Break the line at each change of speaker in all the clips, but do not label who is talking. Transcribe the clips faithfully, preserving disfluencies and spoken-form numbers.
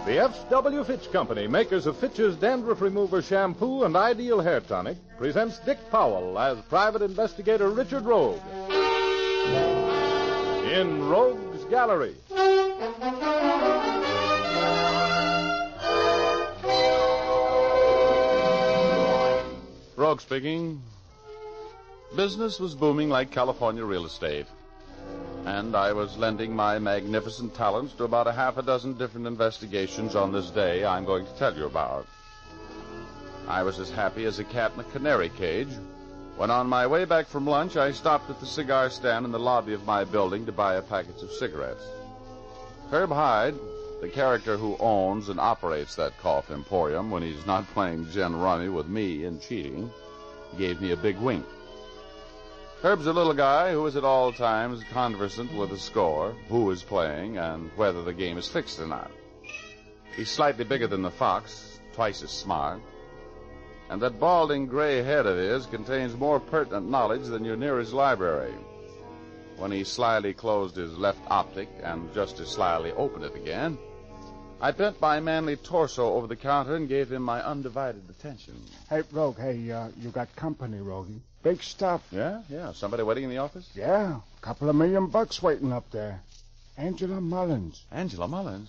The F W. Fitch Company, makers of Fitch's Dandruff Remover Shampoo and Ideal Hair Tonic, presents Dick Powell as Private Investigator Richard Rogue in Rogue's Gallery.
Rogue speaking. Business was booming like California real estate. And I was lending my magnificent talents to about a half a dozen different investigations on this day I'm going to tell you about. I was as happy as a cat in a canary cage when on my way back from lunch I stopped at the cigar stand in the lobby of my building to buy a package of cigarettes. Herb Hyde, the character who owns and operates that cough emporium when he's not playing gin rummy with me and cheating, gave me a big wink. Herb's a little guy who is at all times conversant with the score, who is playing, and whether the game is fixed or not. He's slightly bigger than the fox, twice as smart, and that balding gray head of his contains more pertinent knowledge than your nearest library. When he slyly closed his left optic and just as slyly opened it again, I bent my manly torso over the counter and gave him my undivided attention.
Hey, Rogue, hey, uh, you got company, Rogie. Big stuff.
Yeah, yeah. Somebody waiting in the office?
Yeah, a couple of million bucks waiting up there. Angela Mullins.
Angela Mullins?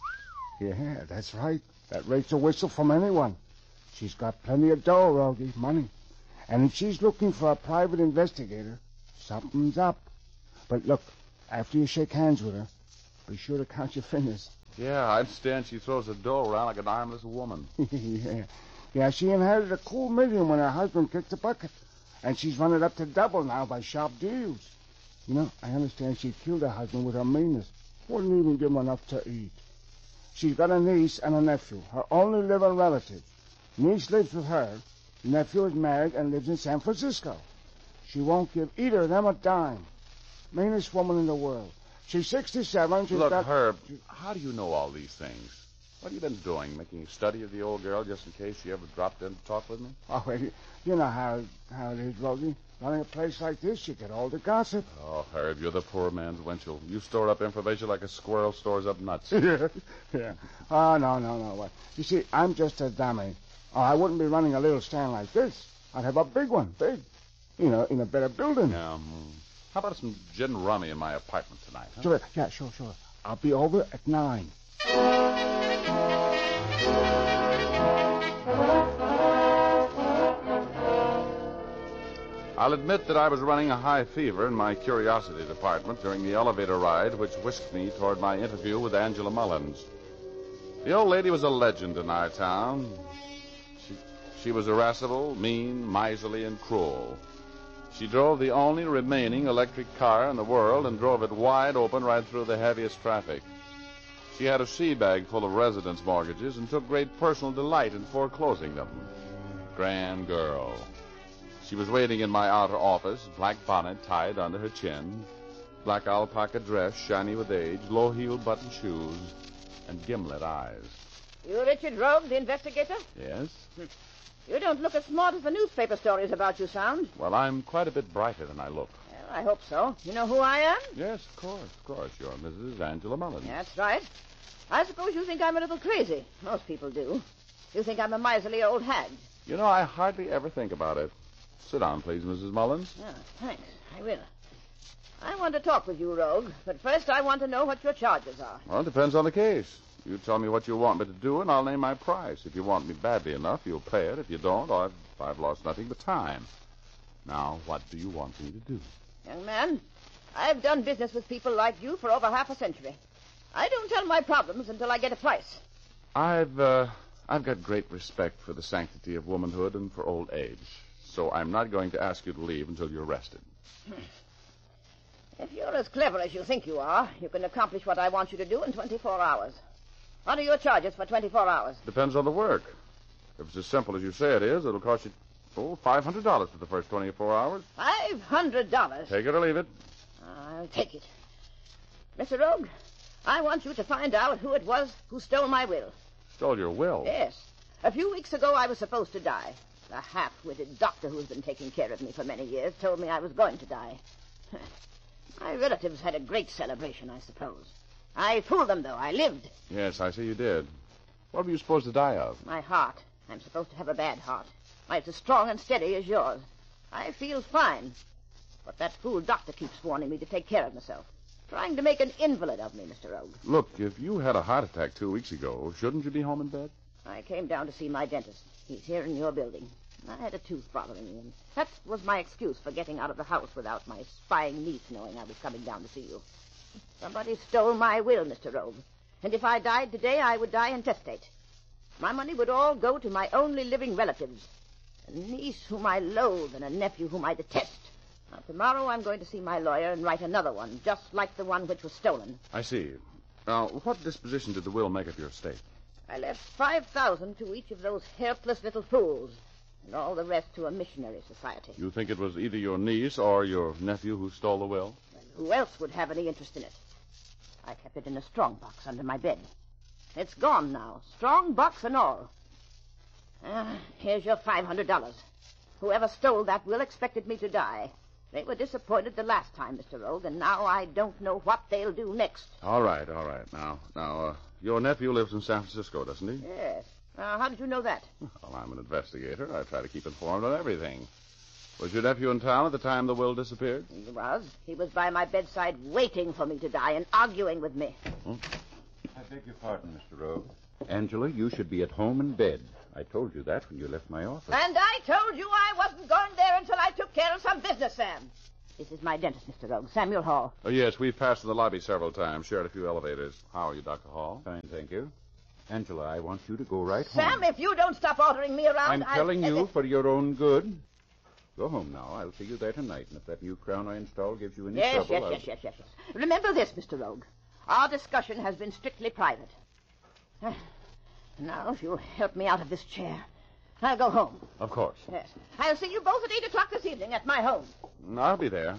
Yeah, that's right. That rates a whistle from anyone. She's got plenty of dough, Rogie, money. And if she's looking for a private investigator, something's up. But look, after you shake hands with her, be sure to count your fingers.
Yeah, I understand she throws the dough around like an armless woman.
yeah. Yeah, she inherited a cool million when her husband kicked the bucket. And she's run it up to double now by sharp deals. You know, I understand she killed her husband with her meanness. Wouldn't even give him enough to eat. She's got a niece and a nephew, her only living relative. Niece lives with her. Nephew is married and lives in San Francisco. She won't give either of them a dime. Meanest woman in the world. She's sixty-seven. She's
Look,
got...
Herb, how do you know all these things? What have you been doing? Making a study of the old girl just in case she ever dropped in to talk with me?
Oh, well, you, you know how, how it is, Rogie. Running a place like this, you get all the gossip.
Oh, Herb, you're the poor man's Winchell. You store up information like a squirrel stores up nuts.
yeah, yeah. Oh, no, no, no. What? You see, I'm just a dummy. Oh, I wouldn't be running a little stand like this. I'd have a big one, big. You know, in a better building.
Yeah. Um, how about some gin rummy in my apartment tonight, huh?
Sure, yeah, sure, sure. I'll be over at nine.
I'll admit that I was running a high fever in my curiosity department during the elevator ride which whisked me toward my interview with Angela Mullins. The old lady was a legend in our town. She, she was irascible, mean, miserly, and cruel. She drove the only remaining electric car in the world and drove it wide open right through the heaviest traffic. She had a sea bag full of residence mortgages and took great personal delight in foreclosing them. Grand girl. She was waiting in my outer office, black bonnet tied under her chin, black alpaca dress shiny with age, low-heeled button shoes, and gimlet eyes.
You Richard Rogue, the investigator?
Yes?
You don't look as smart as the newspaper stories about you sound.
Well, I'm quite a bit brighter than I look.
Well, I hope so. You know who I am?
Yes, of course, of course. You're Missus Angela Mullins.
That's right. I suppose you think I'm a little crazy. Most people do. You think I'm a miserly old hag.
You know, I hardly ever think about it. Sit down, please, Missus Mullins.
Oh, thanks. I will. I want to talk with you, Rogue, but first I want to know what your charges are.
Well, it depends on the case. You tell me what you want me to do, and I'll name my price. If you want me badly enough, you'll pay it. If you don't, I've, I've lost nothing but time. Now, what do you want me to do?
Young man, I've done business with people like you for over half a century. I don't tell my problems until I get a price.
I've, uh, I've got great respect for the sanctity of womanhood and for old age. So I'm not going to ask you to leave until you're rested.
If you're as clever as you think you are, you can accomplish what I want you to do in twenty-four hours. What are your charges for twenty-four hours?
Depends on the work. If it's as simple as you say it is, it'll cost you, oh, five hundred dollars for the first twenty-four hours.
five hundred dollars?
Take it or leave it.
I'll take it. Mister Rogue, I want you to find out who it was who stole my will.
Stole your will?
Yes. A few weeks ago, I was supposed to die. The half-witted doctor who's been taking care of me for many years told me I was going to die. My relatives had a great celebration, I suppose. I fooled them, though. I lived.
Yes, I see you did. What were you supposed to die of?
My heart. I'm supposed to have a bad heart. Why, it's as strong and steady as yours. I feel fine. But that fool doctor keeps warning me to take care of myself. Trying to make an invalid of me, Mister Rogue.
Look, if you had a heart attack two weeks ago, shouldn't you be home in bed?
I came down to see my dentist. He's here in your building. I had a tooth bothering me, and that was my excuse for getting out of the house without my spying niece knowing I was coming down to see you. Somebody stole my will, Mister Rogue. And if I died today, I would die intestate. My money would all go to my only living relatives. A niece whom I loathe and a nephew whom I detest. Now, tomorrow I'm going to see my lawyer and write another one, just like the one which was stolen.
I see. Now, what disposition did the will make of your estate?
I left five thousand to each of those helpless little fools, and all the rest to a missionary society.
You think it was either your niece or your nephew who stole the will?
And who else would have any interest in it? I kept it in a strong box under my bed. It's gone now, strong box and all. Ah, here's your five hundred dollars. Whoever stole that will expected me to die. They were disappointed the last time, Mister Rogue, and now I don't know what they'll do next.
All right, all right. Now, now, uh, your nephew lives in San Francisco, doesn't he?
Yes. Uh, how did you know that?
Well, I'm an investigator. I try to keep informed on everything. Was your nephew in town at the time the will disappeared?
He was. He was by my bedside waiting for me to die and arguing with me.
Hmm?
I beg your pardon, Mister Rogue. Angela, you should be at home in bed. I told you that when you left my office.
And I told you I wasn't going there until I took care of some business, Sam. This is my dentist, Mister Rogue, Samuel Hall.
Oh, yes, we've passed in the lobby several times, shared a few elevators. How are you, Doctor Hall?
Fine, thank you. Angela, I want you to go right
Sam,
home.
if you don't stop ordering me around,
I'm
I'll...
telling you for your own good. Go home now. I'll see you there tonight. And if that new crown I install gives you any
Yes,
trouble...
yes,
I'll...
yes, yes, yes, yes. Remember this, Mister Rogue. Our discussion has been strictly private. Now, if you'll help me out of this chair, I'll go home.
Of course.
Yes. I'll see you both at eight o'clock this evening at my home.
I'll be there.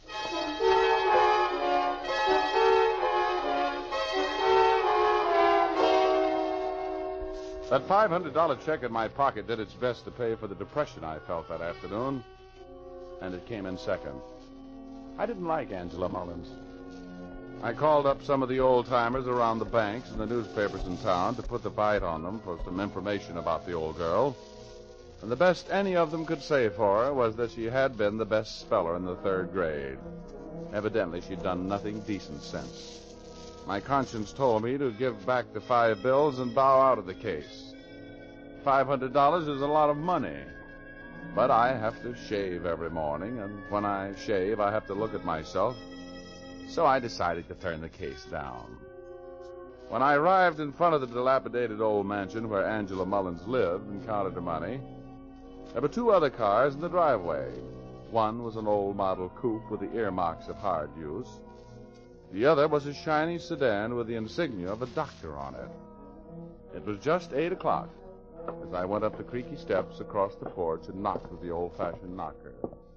That five hundred dollars check in my pocket did its best to pay for the depression I felt that afternoon, and it came in second. I didn't like Angela Mullins. I called up some of the old-timers around the banks and the newspapers in town to put the bite on them for some information about the old girl, and the best any of them could say for her was that she had been the best speller in the third grade. Evidently, she'd done nothing decent since. My conscience told me to give back the five bills and bow out of the case. Five hundred dollars is a lot of money, but I have to shave every morning, and when I shave, I have to look at myself. So I decided to turn the case down. When I arrived in front of the dilapidated old mansion where Angela Mullins lived and counted her money, there were two other cars in the driveway. One was an old model coupe with the earmarks of hard use. The other was a shiny sedan with the insignia of a doctor on it. It was just eight o'clock as I went up the creaky steps across the porch and knocked with the old-fashioned knocker.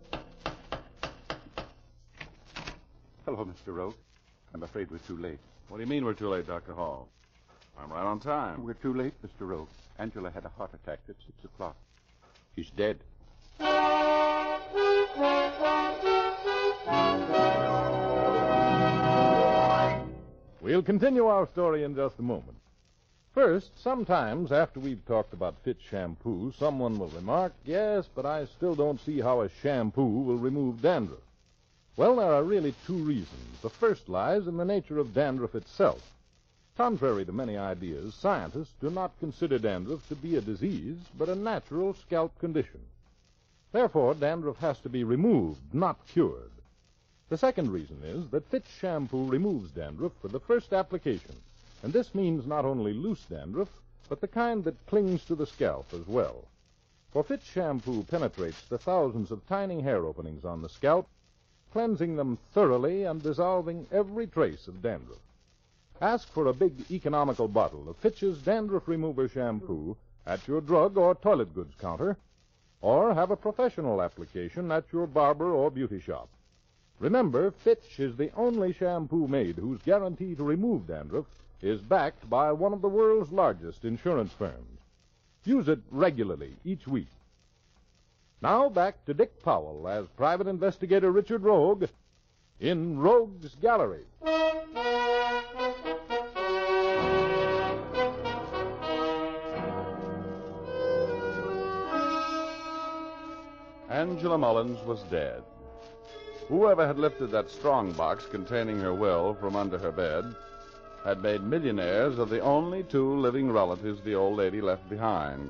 Hello, Mister Rogue. I'm afraid we're too late.
What do you mean we're too late, Doctor Hall? I'm right on time.
We're too late, Mister Rogue. Angela had a heart attack at six o'clock. She's dead.
We'll continue our story in just a moment. First, sometimes after we've talked about Fitch shampoo, someone will remark, yes, but I still don't see how a shampoo will remove dandruff. Well, there are really two reasons. The first lies in the nature of dandruff itself. Contrary to many ideas, scientists do not consider dandruff to be a disease, but a natural scalp condition. Therefore, dandruff has to be removed, not cured. The second reason is that Fitch shampoo removes dandruff for the first application, and this means not only loose dandruff, but the kind that clings to the scalp as well. For Fitch shampoo penetrates the thousands of tiny hair openings on the scalp, cleansing them thoroughly and dissolving every trace of dandruff. Ask for a big economical bottle of Fitch's Dandruff Remover Shampoo at your drug or toilet goods counter, or have a professional application at your barber or beauty shop. Remember, Fitch is the only shampoo made whose guarantee to remove dandruff is backed by one of the world's largest insurance firms. Use it regularly each week. Now back to Dick Powell as Private Investigator Richard Rogue in Rogue's Gallery.
Angela Mullins was dead. Whoever had lifted that strong box containing her will from under her bed had made millionaires of the only two living relatives the old lady left behind.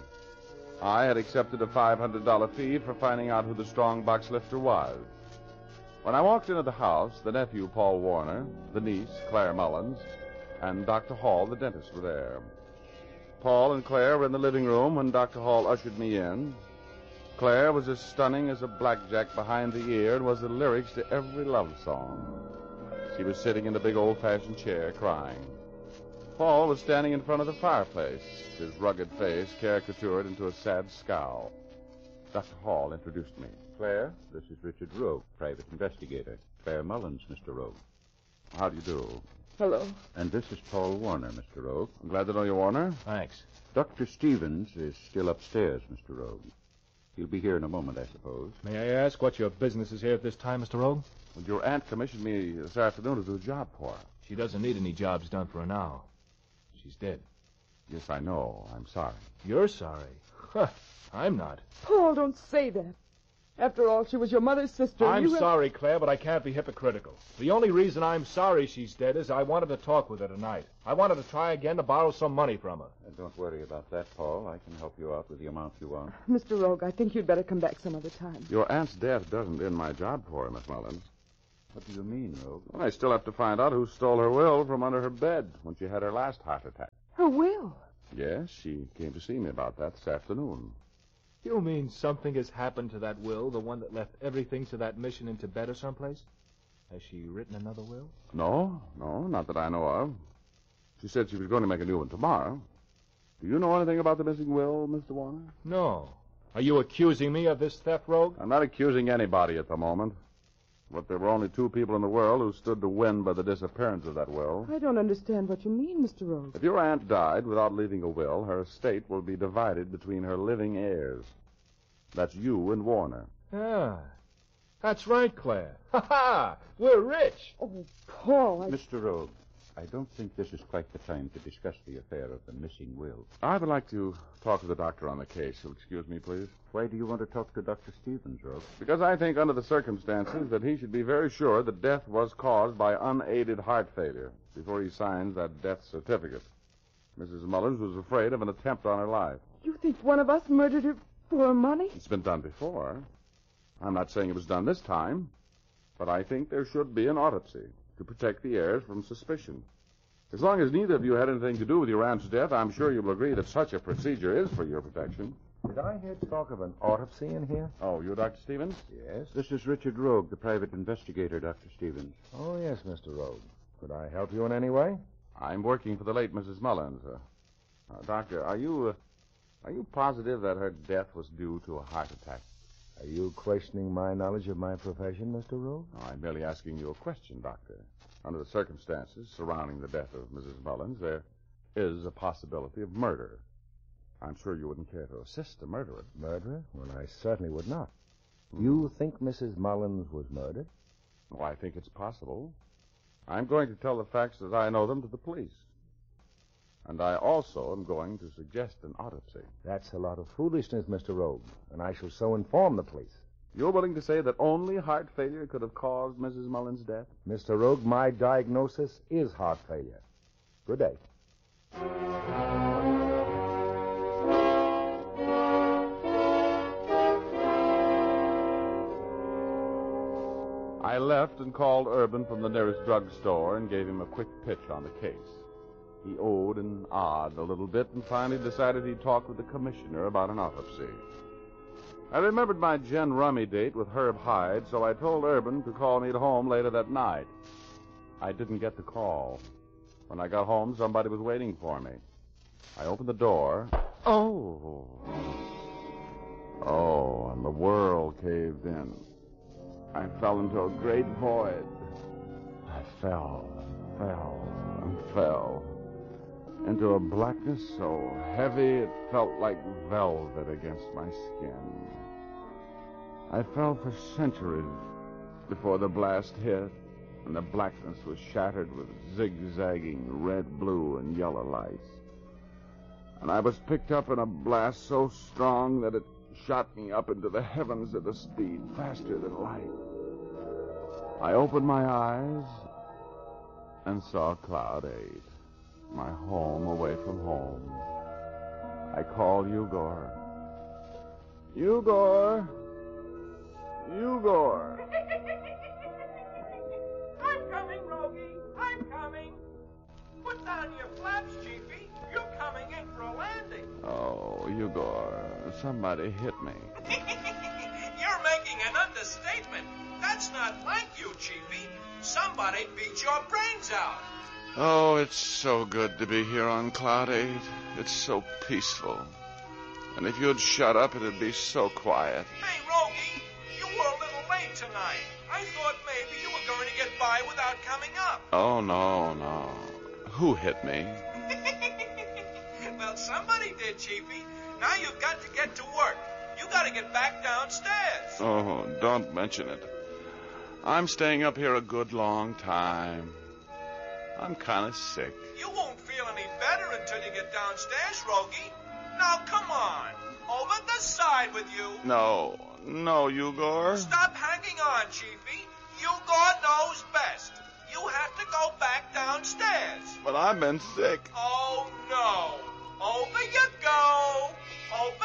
I had accepted a five hundred dollars fee for finding out who the strong box lifter was. When I walked into the house, the nephew, Paul Warner, the niece, Claire Mullins, and Doctor Hall, the dentist, were there. Paul and Claire were in the living room when Doctor Hall ushered me in. Claire was as stunning as a blackjack behind the ear and was the lyrics to every love song. She was sitting in the big old-fashioned chair, crying. Paul was standing in front of the fireplace, his rugged face caricatured into a sad scowl. Doctor Hall introduced me.
Claire, this is Richard Rogue, private investigator. Claire Mullins, Mister Rogue.
How do you do?
Hello.
And this is Paul Warner, Mister Rogue.
I'm glad to know you, Warner.
Thanks.
Doctor Stevens is still upstairs, Mister Rogue. He'll be here in a moment, I suppose.
May I ask what your business is here at this time, Mister Rogue?
Well, your aunt commissioned me this afternoon to do a job for her.
She doesn't need any jobs done for her now. She's dead.
Yes, I know. I'm sorry.
You're sorry? Huh, I'm not.
Paul, don't say that. After all, she was your mother's sister.
I'm
You have-
sorry, Claire, but I can't be hypocritical. The only reason I'm sorry she's dead is I wanted to talk with her tonight. I wanted to try again to borrow some money from her.
And don't worry about that, Paul. I can help you out with the amount you want.
Mister Rogue, I think you'd better come back some other time.
Your aunt's death doesn't end my job for her, Miss Mullins.
What do you mean, Rogue?
Well, I still have to find out who stole her will from under her bed when she had her last heart attack.
Her will?
Yes, she came to see me about that this afternoon.
You mean something has happened to that will, the one that left everything to that mission in Tibet or someplace? Has she written another will?
No, no, not that I know of. She said she was going to make a new one tomorrow. Do you know anything about the missing will, Mister Warner?
No. Are you accusing me of this theft, Rogue?
I'm not accusing anybody at the moment. But there were only two people in the world who stood to win by the disappearance of that will.
I don't understand what you mean, Mister Rogue.
If your aunt died without leaving a will, her estate will be divided between her living heirs. That's you and Warner.
Ah, that's right, Claire. Ha ha! We're rich.
Oh, Paul, I...
Mister Rogue, I don't think this is quite the time to discuss the affair of the missing will.
I would like to talk to the doctor on the case. You'll excuse me, please?
Why do you want to talk to Doctor Stevens, Rogue?
Because I think under the circumstances that he should be very sure that death was caused by unaided heart failure before he signs that death certificate. Missus Mullins was afraid of an attempt on her life.
You think one of us murdered her for money?
It's been done before. I'm not saying it was done this time, but I think there should be an autopsy to protect the heirs from suspicion. As long as neither of you had anything to do with your aunt's death, I'm sure you'll agree that such a procedure is for your protection.
Did I hear talk of an autopsy in here?
Oh, you, Doctor Stevens?
Yes.
This is Richard Rogue, the private investigator, Doctor Stevens.
Oh, yes, Mister Rogue. Could I help you in any way?
I'm working for the late Missus Mullins. Uh, uh, doctor, are you uh, are you positive that her death was due to a heart attack?
Are you questioning my knowledge of my profession, Mister Rogue?
No, I'm merely asking you a question, Doctor. Under the circumstances surrounding the death of Missus Mullins, there is a possibility of murder. I'm sure you wouldn't care to assist the murderer.
Murderer? Well, I certainly would not. You think Missus Mullins was murdered?
Oh, I think it's possible. I'm going to tell the facts as I know them to the police. And I also am going to suggest an autopsy.
That's a lot of foolishness, Mister Rogue, and I shall so inform the police.
You're willing to say that only heart failure could have caused Missus Mullins' death?
Mister Rogue, my diagnosis is heart failure. Good day.
I left and called Urban from the nearest drugstore and gave him a quick pitch on the case. He owed and awed a little bit and finally decided he'd talk with the commissioner about an autopsy. I remembered my gin rummy date with Herb Hyde, so I told Urban to call me at home later that night. I didn't get the call. When I got home, somebody was waiting for me. I opened the door. Oh! Oh, and the world caved in. I fell into a great void. I fell and fell and fell into a blackness so heavy it felt like velvet against my skin. I fell for centuries before the blast hit, and the blackness was shattered with zigzagging red, blue, and yellow lights. And I was picked up in a blast so strong that it
shot me up into the heavens at a speed faster than light. I opened my eyes and saw Cloud Eight, my home away from home. I called Ugor. Ugor! Ugor!
I'm coming, Rogie. I'm coming. Put down your flaps, Chiefy. You're coming in for a landing.
Oh, Ugor, somebody hit me.
You're making an understatement. That's not like you, Chiefy. Somebody beat your brains out.
Oh, it's so good to be here on Cloud Eight. It's so peaceful. And if you'd shut up, it'd be so quiet.
Hey, Rogie, you were a little late tonight. I thought maybe you were going to get by without coming up.
Oh, no, no. Who hit me?
Well, somebody did, Chiefy. Now you've got to get to work. You got to get back downstairs.
Oh, don't mention it. I'm staying up here a good long time. I'm kind of sick.
You won't feel any better until you get downstairs, Rogie. Now, come on. Over the side with you.
No, no, Ugor.
Stop hanging on, Chiefy. Ugor knows best. You have to go back downstairs.
But I've been sick.
Oh, no. Over you go. Over